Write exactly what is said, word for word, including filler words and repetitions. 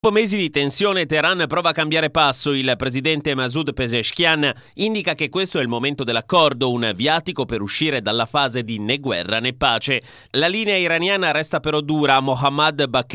Dopo mesi di tensione, Teheran prova a cambiare passo. Il presidente Masoud Pezeshkian indica che questo è il momento dell'accordo, un viatico per uscire dalla fase di né guerra né pace. La linea iraniana resta però dura. Mohammad Baqir